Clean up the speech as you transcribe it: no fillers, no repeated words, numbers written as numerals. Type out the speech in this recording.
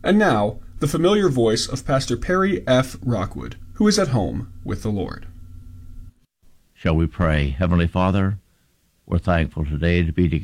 And now, the familiar voice of Pastor Perry F. Rockwood, who is at home with the Lord. Shall we pray? Heavenly Father, we're thankful today to be together